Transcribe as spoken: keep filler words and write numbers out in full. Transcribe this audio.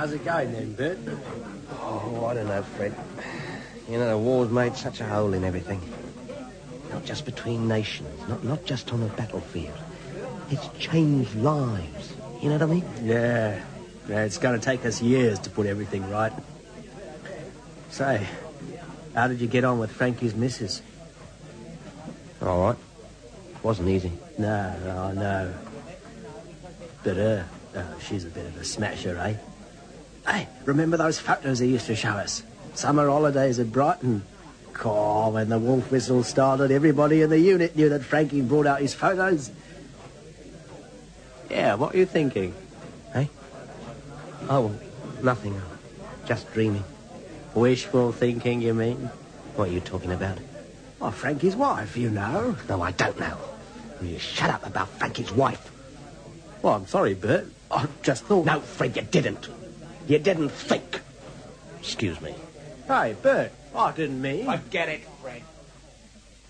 How's it going then, Bert? Oh, I don't know, Fred. You know, the war's made such a hole in everything. Not just between nations, not, not just on a battlefield. It's changed lives. You know what I mean? Yeah. Yeah, it's going to take us years to put everything right. Say, how did you get on with Frankie's missus? All right. Wasn't easy. No, no, no. But her, oh, she's a bit of a smasher, eh? Hey, remember those photos he used to show us? Summer holidays at Brighton. Oh, when the wolf whistle started, everybody in the unit knew that Frankie brought out his photos. Yeah, what are you thinking? Hey? Oh, nothing. Just dreaming. Wishful thinking, you mean? What are you talking about? Oh, Frankie's wife, you know. No, I don't know. Will you shut up about Frankie's wife? Well, I'm sorry, Bert. I just thought... No, Fred, you didn't. You didn't think. Excuse me. Hey, Bert, I didn't mean... Forget it, Fred.